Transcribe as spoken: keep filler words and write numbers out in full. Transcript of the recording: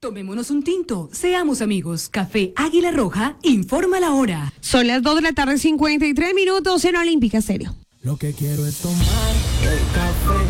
Tomémonos un tinto, seamos amigos. Café Águila Roja, informa la hora. Son las dos de la tarde, cincuenta y tres minutos en Olímpica Stereo. Lo que quiero es tomar el café